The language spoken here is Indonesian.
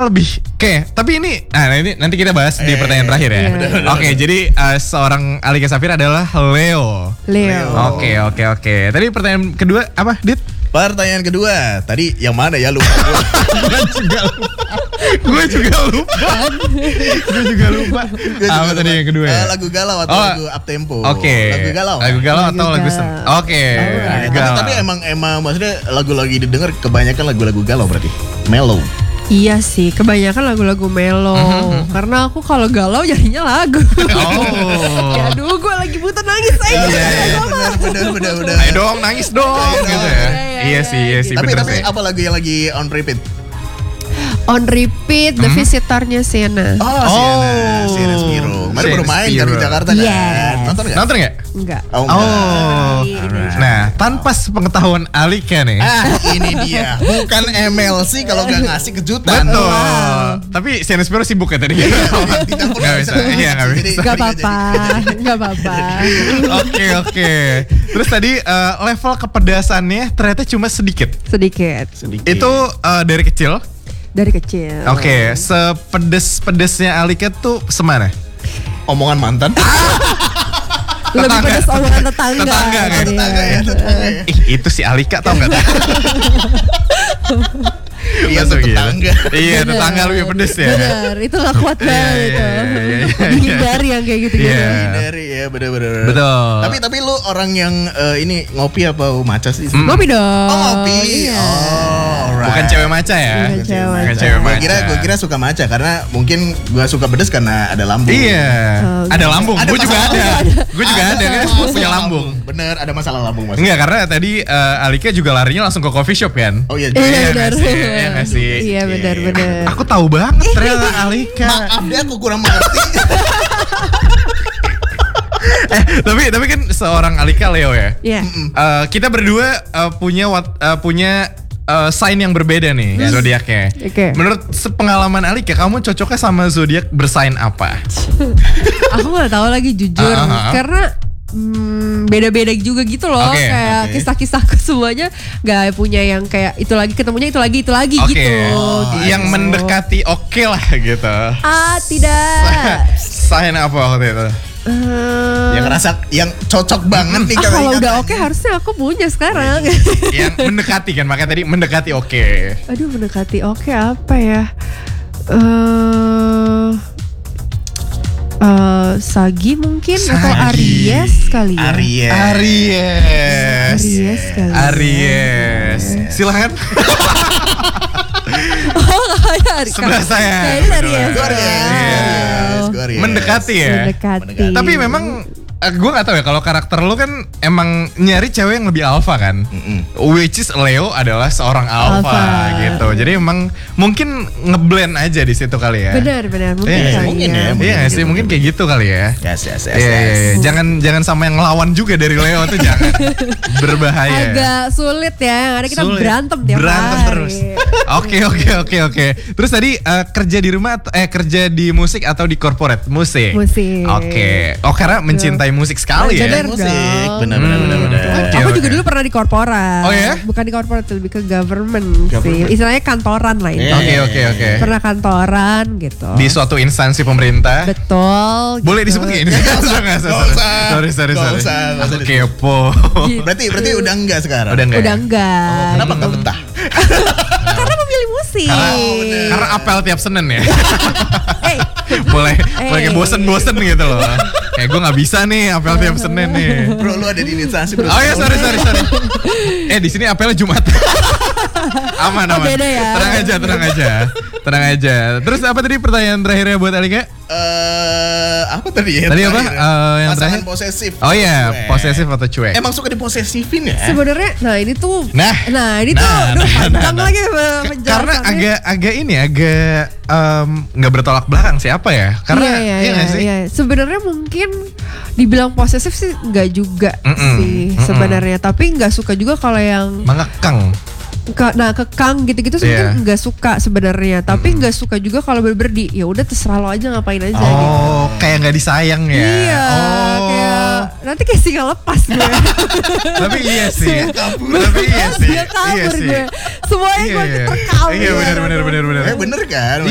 lebih tapi ini nanti kita bahas di pertanyaan terakhir ya. Oke, jadi seorang Alika Safira adalah Leo. Oke. Tadi pertanyaan kedua apa, Dit? Pertanyaan kedua, tadi yang mana ya, lupa. Gue juga lupa. Apa tadi yang kedua ya? Lagu galau atau lagu up tempo? Oke. Lagu galau atau lagu Oke. Tapi emang maksudnya lagu-lagu didengar kebanyakan lagu-lagu galau berarti. Mellow. Iya sih, kebanyakan lagu-lagu mellow. Karena aku kalau galau jadinya lagu. Ya aduh, gue lagi butuh nangis aja. Bener. Ayo dong, nangis dong gitu ya. Iya sih. Tapi apa lagu yang lagi on repeat? On repeat, The Visitor-nya Sienna. Sienna Spiro. Mari baru main kan di Jakarta kan. Nonton nggak? Enggak. Nah, tanpa sepengetahuan Alika nih. Ini dia. Bukan MLC kalau nggak ngasih kejutan. Betul. Tapi Sienna Spiro sibuk ya tadi. Nggak bisa. Iya, nggak bisa. Gak apa-apa. Oke. Terus tadi level kepedasannya ternyata cuma sedikit. Itu dari kecil. Oke, sepedes-pedesnya Alika tuh semana? Omongan mantan. Lebih pedas omongan tetangga. Tetangga ya. Itu si Alika tau nggak? Iya, tetangga. Iya, tetangga lebih pedes ya. Benar, itu gak kuat banget itu. Dihindari yang kayak gitu. Hindari ya, bener-bener. Betul. Tapi lu orang yang ini ngopi apa maca sih? Ngopi dong. Oh, ngopi. Iya. Alright. Bukan cewek maca ya? Bukan cewek maca. Gue kira suka maca karena mungkin gue suka pedes karena ada lambung. Iya. Ada lambung. Gue juga ada. Gue juga ada kan punya lambung. Bener, ada masalah lambung mas. Enggak, karena tadi Alika juga larinya langsung ke coffee shop kan? Oh iya. Iya nggak sih? Iya benar. Aku tahu banget ternyata Alika. Maaf deh, aku kurang mengerti. Tapi kan seorang Alika Leo ya. Iya. Kita berdua punya sign yang berbeda nih zodiaknya. Oke. Menurut pengalaman Alika, kamu cocoknya sama zodiak bersign apa? Aku nggak tahu lagi jujur, karena beda-beda juga gitu loh. Kayak kisah-kisahku semuanya nggak punya yang kayak itu lagi ketemunya itu lagi gitu. Yang mendekati lah gitu. Tidak. Sign apa waktu itu? Yang ngerasa yang cocok banget nih kalau udah harusnya aku punya sekarang. Yang mendekati kan, makanya tadi mendekati Aduh, mendekati apa ya? Sagi mungkin atau Aries kali ya. Aries. Silakan. Sebelah saya. Aries. Mendekati ya. Tapi memang gue gak tahu ya, kalau karakter lo kan emang nyari cewek yang lebih alpha kan. Which is Leo adalah seorang alpha gitu. Jadi emang mungkin ngeblend aja di situ kali ya. Benar mungkin ya. Iya sih, mungkin kayak gitu kali ya. Yes. Jangan sama yang ngelawan juga dari Leo tuh, jangan. Berbahaya. Agak sulit ya, karena kita berantem tiap hari. Terus. Oke. Terus tadi kerja di rumah kerja di musik atau di corporate? Musik. Oke. Karena mencintai musik sekali ya. Musik. Benar. Aku juga dulu pernah di korporat. Oh ya? Bukan di korporat, lebih ke government sih. Istilahnya kantoran lah ini. Oke. Pernah kantoran gitu. Di suatu instansi pemerintah. Betul. Boleh gitu. disebut kayak ini? Sorry. Aku kepo. Berarti udah enggak sekarang? Udah enggak. Kenapa enggak betah? Karena memilih musik. Karena apel tiap Senin ya. Mulai kayak bosen gitu loh. Kayak gue gak bisa nih apel tiap Senin nih. Bro, lu ada di instansi bro. Oh ya, sorry. Di sini apelnya Jumat. Aman. Beda ya. Tenang aja. Terus apa tadi pertanyaan terakhirnya buat Alika? Apa tadi ya? Tadi apa? Yang pasangan terakhir posesif. Oh iya, posesif atau cuek? Emang suka diposesifin ya? Sebenarnya, ini tuh. Nah, panjang lagi karena agak nggak bertolak belakang siapa ya? Karena iya. Sebenarnya mungkin dibilang posesif sih nggak juga sih sebenarnya, tapi nggak suka juga kalau yang mengekang. Kekang gitu-gitu sebenarnya nggak suka sebenarnya, tapi nggak suka juga kalau berberdi. Ya udah terserah lo aja ngapain aja gitu. Kayak nggak disayang ya. Iya, kayak nanti kayak singa lepas gue. Tapi iya sih. Kabur gue. Semuanya gue terkawin. Iya benar. Bener kan?